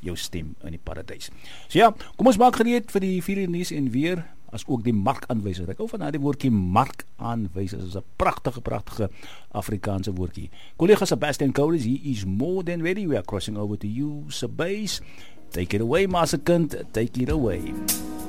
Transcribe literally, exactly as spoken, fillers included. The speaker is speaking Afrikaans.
jou stem in die paradys. So ja, kom ons maak gereed vir die vier uur nuus en weer, as ook die markaanwysers. Ek hou van die woordjie markaanwysers, is 'n pragtige, pragtige Afrikaanse woordjie. Collega Sebastian Coulis, he is more than ready. We are crossing over to you, Sebase. Take it away, Maase kind, take it away.